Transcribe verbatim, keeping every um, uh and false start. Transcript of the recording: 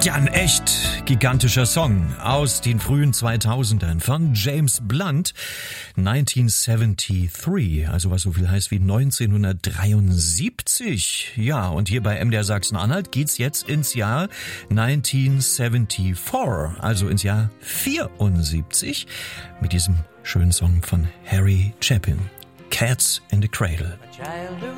Ja, ein echt gigantischer Song aus den frühen zweitausendern von James Blunt, neunzehnhundertdreiundsiebzig, also was so viel heißt wie neunzehnhundertdreiundsiebzig. Ja, und hier bei M D R Sachsen-Anhalt geht's jetzt ins Jahr neunzehnhundertvierundsiebzig, also ins Jahr vierundsiebzig, mit diesem schönen Song von Harry Chapin, Cats in the Cradle.